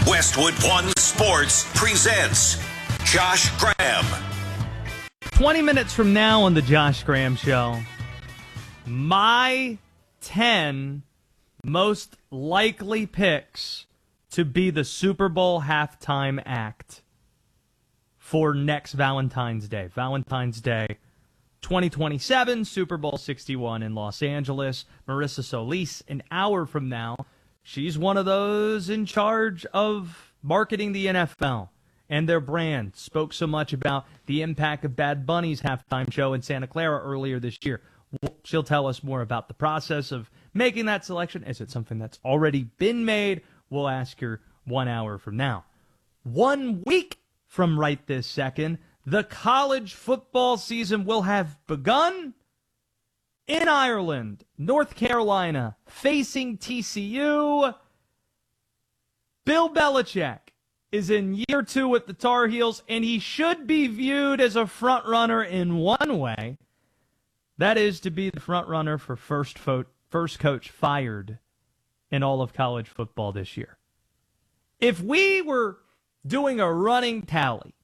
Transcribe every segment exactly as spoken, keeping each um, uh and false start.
Westwood One Sports presents Josh Graham. twenty minutes from now on the Josh Graham Show, my ten most likely picks to be the Super Bowl halftime act for next Valentine's Day. Valentine's Day twenty twenty-seven, Super Bowl sixty-one in Los Angeles. Marissa Solis, an hour from now, she's one of those in charge of marketing the N F L and their brand. Spoke so much about the impact of Bad Bunny's halftime show in Santa Clara earlier this year. She'll tell us more about the process of making that selection. Is it something that's already been made? We'll ask her one hour from now. One week from right this second, the college football season will have begun in Ireland. North Carolina facing T C U. Bill Belichick is in year two with the Tar Heels, and he should be viewed as a front runner in one way. That is to be the front runner for first fo- first coach fired in all of college football this year. If we were doing a running tally,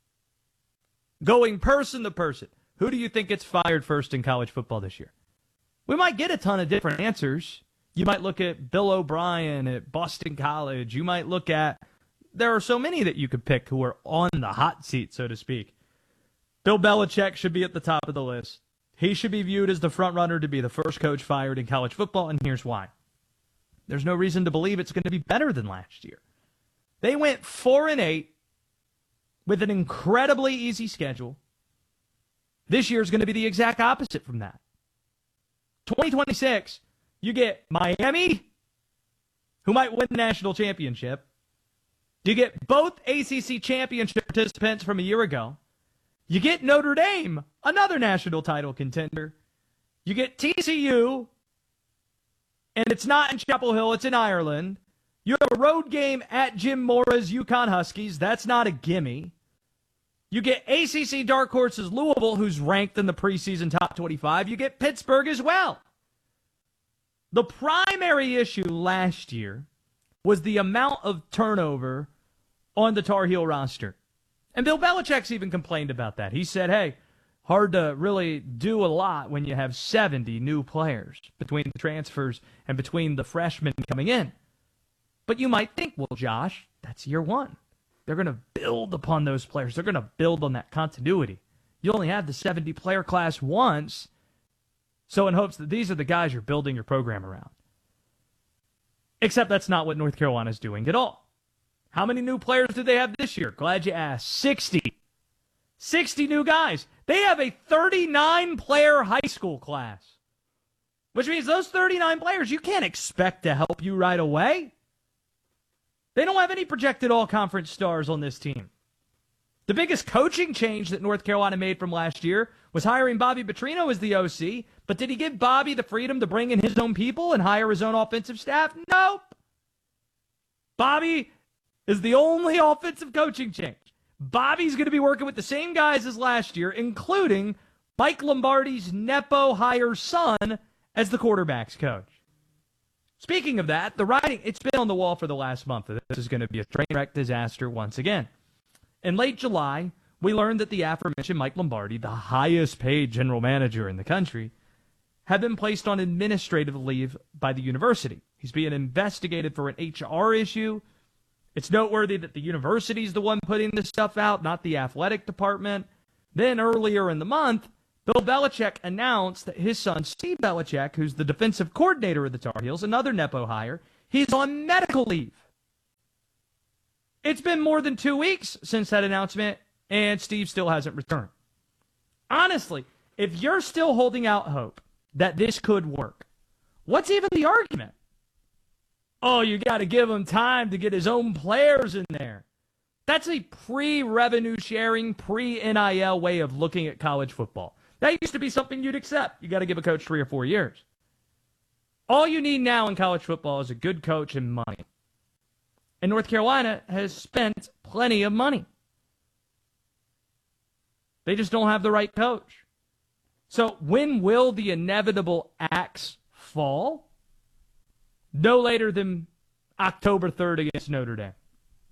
going person to person, who do you think gets fired first in college football this year? We might get a ton of different answers. You might look at Bill O'Brien at Boston College. You might look at, there are so many that you could pick who are on the hot seat, so to speak. Bill Belichick should be at the top of the list. He should be viewed as the front runner to be the first coach fired in college football, and here's why. There's no reason to believe it's going to be better than last year. They went four and eight with an incredibly easy schedule. This year is going to be the exact opposite from that. twenty twenty-six, you get Miami, who might win the national championship. You get both A C C championship participants from a year ago. You get Notre Dame, another national title contender. You get T C U, and it's not in Chapel Hill, it's in Ireland. You have a road game at Jim Mora's UConn Huskies. That's not a gimme. You get A C C dark horses Louisville, who's ranked in the preseason top twenty-five. You get Pittsburgh as well. The primary issue last year was the amount of turnover on the Tar Heel roster. And Bill Belichick's even complained about that. He said, hey, hard to really do a lot when you have seventy new players between the transfers and between the freshmen coming in. But you might think, well, Josh, that's year one. They're going to build upon those players. They're going to build on that continuity. You only have the seventy-player class once, so in hopes that these are the guys you're building your program around. Except that's not what North Carolina is doing at all. How many new players do they have this year? Glad you asked. sixty. sixty new guys. They have a thirty-nine-player high school class, which means those thirty-nine players you can't expect to help you right away. They don't have any projected all-conference stars on this team. The biggest coaching change that North Carolina made from last year was hiring Bobby Petrino as the O C, but did he give Bobby the freedom to bring in his own people and hire his own offensive staff? Nope. Bobby is the only offensive coaching change. Bobby's going to be working with the same guys as last year, including Mike Lombardi's Nepo hire son as the quarterback's coach. Speaking of that, the writing, it's been on the wall for the last month. This is going to be a train wreck disaster once again. In late July, we learned that the aforementioned Mike Lombardi, the highest paid general manager in the country, had been placed on administrative leave by the university. He's being investigated for an H R issue. It's noteworthy that the university's the one putting this stuff out, not the athletic department. Then earlier in the month, Bill Belichick announced that his son, Steve Belichick, who's the defensive coordinator of the Tar Heels, another Nepo hire, he's on medical leave. It's been more than two weeks since that announcement, and Steve still hasn't returned. Honestly, if you're still holding out hope that this could work, what's even the argument? Oh, you got to give him time to get his own players in there. That's a pre-revenue sharing, pre-N I L way of looking at college football. That used to be something you'd accept. You got to give a coach three or four years. All you need now in college football is a good coach and money. And North Carolina has spent plenty of money. They just don't have the right coach. So when will the inevitable axe fall? No later than October third against Notre Dame.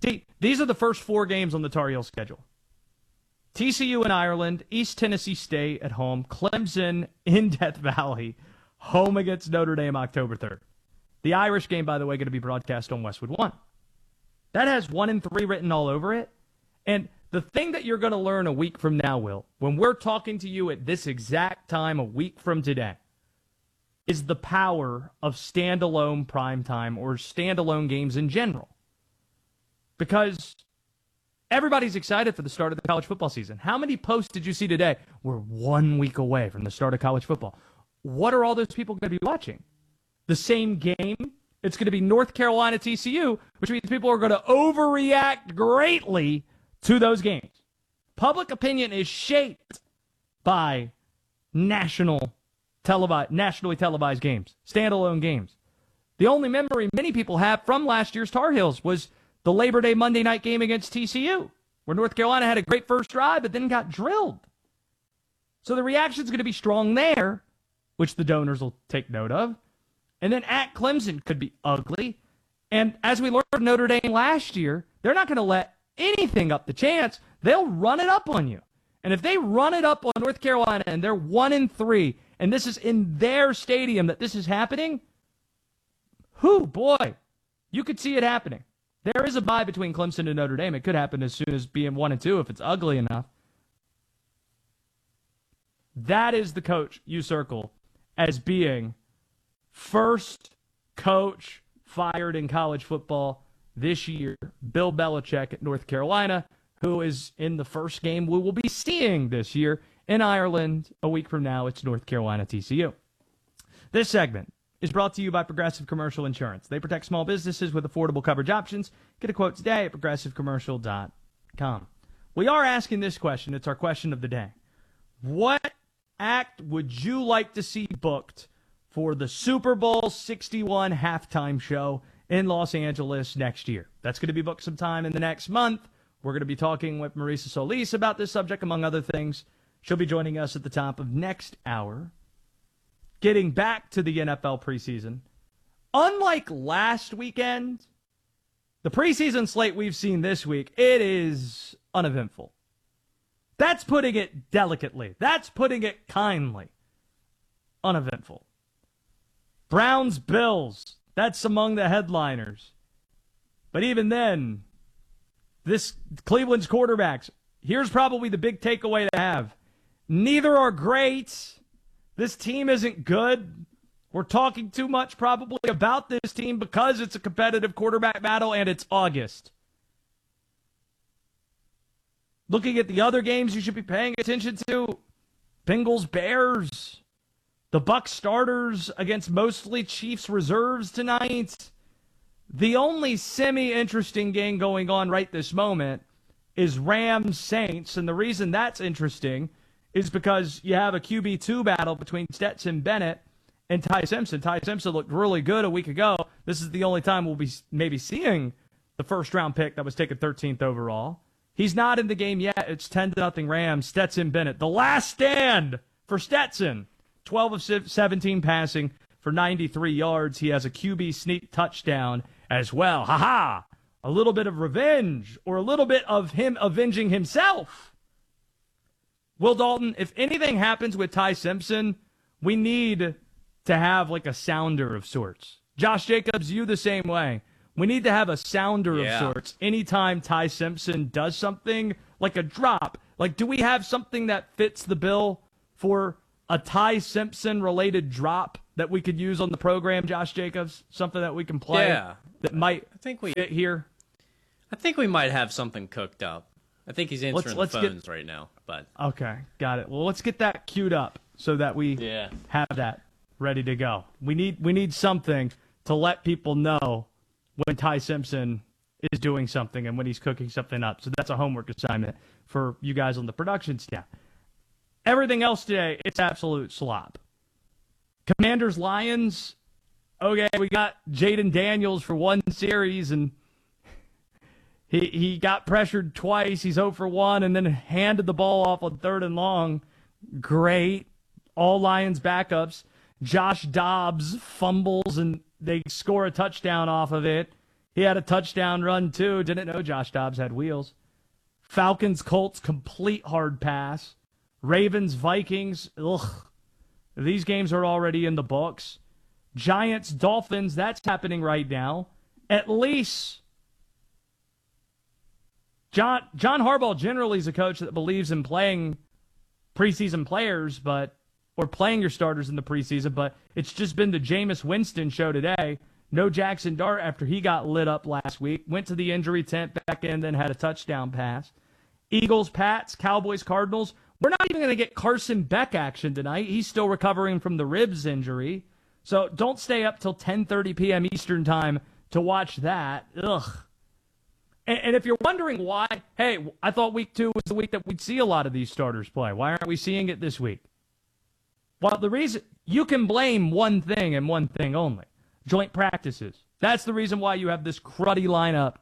See, these are the first four games on the Tar Heel schedule. T C U in Ireland, East Tennessee State at home, Clemson in Death Valley, home against Notre Dame October third. The Irish game, by the way, going to be broadcast on Westwood One. That has one and three written all over it. And the thing that you're going to learn a week from now, Will, when we're talking to you at this exact time a week from today, is the power of standalone primetime or standalone games in general. Because everybody's excited for the start of the college football season. How many posts did you see today? We're one week away from the start of college football. What are all those people going to be watching? The same game? It's going to be North Carolina T C U, which means people are going to overreact greatly to those games. Public opinion is shaped by national televi- nationally televised games, standalone games. The only memory many people have from last year's Tar Heels was the Labor Day Monday night game against T C U, where North Carolina had a great first drive but then got drilled. So the reaction is going to be strong there, which the donors will take note of. And then at Clemson could be ugly. And as we learned from Notre Dame last year, they're not going to let anything up the chance. They'll run it up on you. And if they run it up on North Carolina and they're one and three, and this is in their stadium that this is happening, whew, boy, you could see it happening. There is a bye between Clemson and Notre Dame. It could happen as soon as being one and two if it's ugly enough. That is the coach you circle as being first coach fired in college football this year, Bill Belichick at North Carolina, who is in the first game we will be seeing this year in Ireland. A week from now, it's North Carolina T C U. This segment is brought to you by Progressive Commercial Insurance. They protect small businesses with affordable coverage options. Get a quote today at progressive commercial dot com. We are asking this question. It's our question of the day. What act would you like to see booked for the Super Bowl sixty-one halftime show in Los Angeles next year? That's going to be booked sometime in the next month. We're going to be talking with Marisa Solis about this subject, among other things. She'll be joining us at the top of next hour. Getting back to the N F L preseason. Unlike last weekend, the preseason slate we've seen this week, it is uneventful. That's putting it delicately. That's putting it kindly. Uneventful. Browns, Bills, that's among the headliners. But even then, this Cleveland's quarterbacks, here's probably the big takeaway to have. Neither are great. This team isn't good. We're talking too much probably about this team because it's a competitive quarterback battle and it's August. Looking at the other games you should be paying attention to, Bengals, Bears. The Bucs starters against mostly Chiefs reserves tonight. The only semi-interesting game going on right this moment is Rams Saints, and the reason that's interesting is because you have a Q B two battle between Stetson Bennett and Ty Simpson. Ty Simpson looked really good a week ago. This is the only time we'll be maybe seeing the first-round pick that was taken thirteenth overall. He's not in the game yet. It's ten to nothing Rams. Stetson Bennett, the last stand for Stetson. twelve of seventeen passing for ninety-three yards. He has a Q B sneak touchdown as well. Ha-ha! A little bit of revenge, or a little bit of him avenging himself. Will Dalton, if anything happens with Ty Simpson, we need to have like a sounder of sorts. Josh Jacobs, you the same way. We need to have a sounder yeah. of sorts anytime Ty Simpson does something like a drop. Like, do we have something that fits the bill for a Ty Simpson-related drop that we could use on the program, Josh Jacobs? Something that we can play yeah. that might I think we, fit here? I think we might have something cooked up. I think he's answering let's, let's the phones get, right now. But okay, got it. Well, let's get that queued up so that we yeah. have that ready to go. We need we need something to let people know when Ty Simpson is doing something and when he's cooking something up. So that's a homework assignment for you guys on the production staff. Everything else today, it's absolute slop. Commanders, Lions, okay, we got Jaden Daniels for one series, and he he got pressured twice. He's zero for one, and then handed the ball off on third and long. Great. All Lions backups. Josh Dobbs fumbles, and they score a touchdown off of it. He had a touchdown run, too. Didn't know Josh Dobbs had wheels. Falcons, Colts, complete hard pass. Ravens, Vikings, ugh. These games are already in the books. Giants, Dolphins, that's happening right now. At least John John Harbaugh generally is a coach that believes in playing preseason players, but or playing your starters in the preseason, but it's just been the Jameis Winston show today. No Jackson Dart after he got lit up last week. Went to the injury tent, back in, then had a touchdown pass. Eagles, Pats, Cowboys, Cardinals. We're not even going to get Carson Beck action tonight. He's still recovering from the ribs injury. So don't stay up till ten thirty p.m. Eastern time to watch that. Ugh. And, and if you're wondering why, hey, I thought week two was the week that we'd see a lot of these starters play. Why aren't we seeing it this week? Well, the reason, you can blame one thing and one thing only. Joint practices. That's the reason why you have this cruddy lineup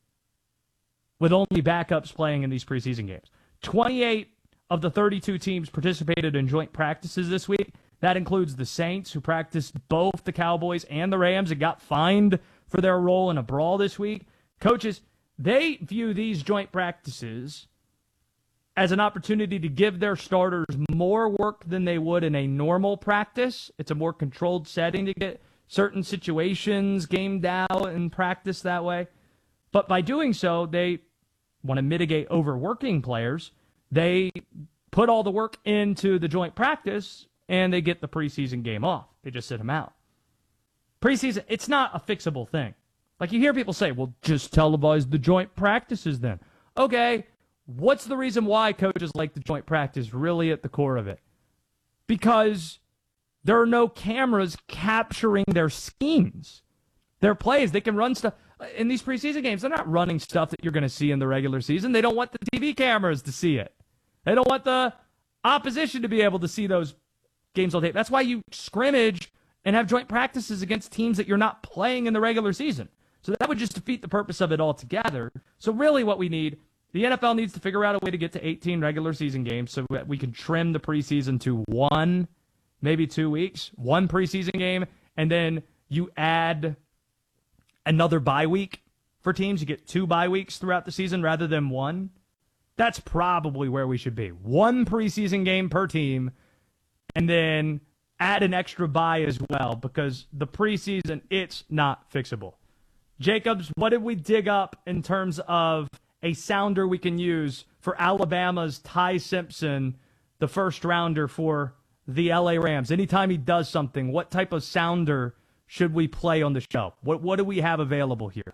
with only backups playing in these preseason games. twenty-eight of the thirty-two teams participated in joint practices this week. That includes the Saints, who practiced both the Cowboys and the Rams and got fined for their role in a brawl this week. Coaches, they view these joint practices as an opportunity to give their starters more work than they would in a normal practice. It's a more controlled setting to get certain situations gamed out and practice that way. But by doing so, they want to mitigate overworking players. They put all the work into the joint practice, and they get the preseason game off. They just sit them out. Preseason, it's not a fixable thing. Like you hear people say, well, just televise the joint practices then. Okay, what's the reason why coaches like the joint practice really at the core of it? Because there are no cameras capturing their schemes, their plays. They can run stuff. In these preseason games, they're not running stuff that you're going to see in the regular season. They don't want the T V cameras to see it. They don't want the opposition to be able to see those games all day. That's why you scrimmage and have joint practices against teams that you're not playing in the regular season. So that would just defeat the purpose of it altogether. So really what we need, the N F L needs to figure out a way to get to eighteen regular season games so that we can trim the preseason to one, maybe two weeks, one preseason game, and then you add another bye week for teams. You get two bye weeks throughout the season rather than one. That's probably where we should be. One preseason game per team, and then add an extra bye as well, because the preseason, it's not fixable. Jacobs, what did we dig up in terms of a sounder we can use for Alabama's Ty Simpson, the first rounder for the L A Rams? Anytime he does something, what type of sounder should we play on the show? What what do we have available here?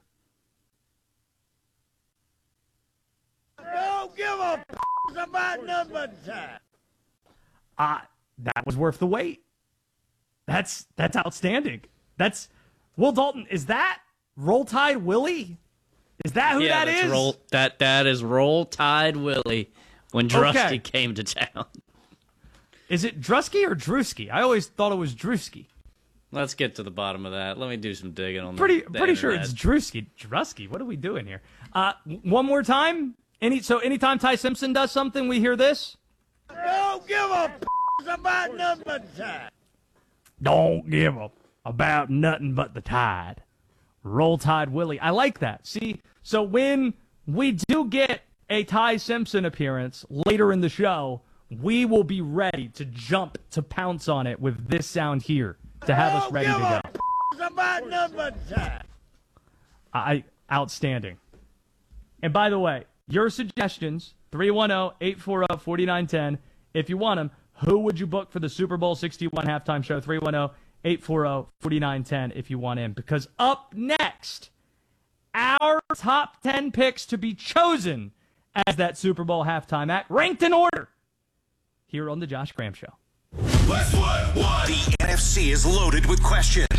Don't give a f- about number time. Uh, that was worth the wait. That's that's outstanding. That's Will Dalton. Is that Roll Tide Willie? Is that who yeah, that that's is? Roll, that that is Roll Tide Willie when Drusky okay. came to town. Is it Drusky or Drewski? I always thought it was Drewski. Let's get to the bottom of that. Let me do some digging on pretty, the, the Pretty internet. sure it's Drewski. Drusky, what are we doing here? Uh, one more time. Any So anytime Ty Simpson does something, we hear this? Don't give a f- about number time. Don't give a about nothing but the Tide. Roll Tide Willie. I like that. See, so when we do get a Ty Simpson appearance later in the show, we will be ready to jump to pounce on it with this sound here to have us ready to go. F- about number time. I outstanding. And by the way, your suggestions, three one zero, eight four zero, four nine one zero. If you want them, who would you book for the Super Bowl sixty-one halftime show? three one zero, eight four zero, four nine one zero if you want in. Because up next, our top ten picks to be chosen as that Super Bowl halftime act, ranked in order, here on the Josh Graham Show. What, what, what? The N F C is loaded with questions.